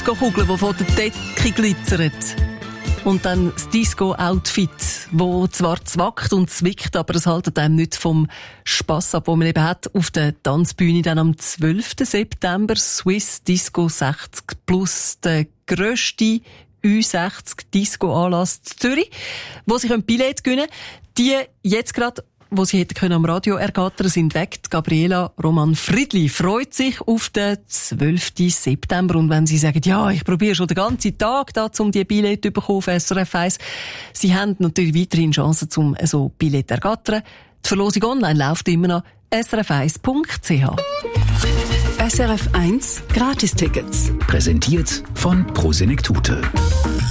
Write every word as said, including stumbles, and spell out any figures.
Disco-Kugel, die von der Decke glitzert. Und dann das Disco-Outfit, das zwar zwackt und zwickt, aber es hält einem nicht vom Spass ab, den man eben hat auf der Tanzbühne dann am zwölften September. Swiss Disco sechzig plus, der grösste Ü sechzig Disco-Anlass in Zürich, wo Sie Billett gewinnen können. Die jetzt gerade, wo Sie hätten können am Radio ergattern, sind weg. Die Gabriela Roman Friedli freut sich auf den zwölften September. Und wenn Sie sagen, ja, ich probiere schon den ganzen Tag da, um die Billett zu bekommen auf S R F eins, Sie haben natürlich weiterhin Chancen, um so Billett zu ergattern. Die Verlosung online läuft immer noch s r f eins punkt c h. S R F eins Gratistickets. Präsentiert von Pro Senektute.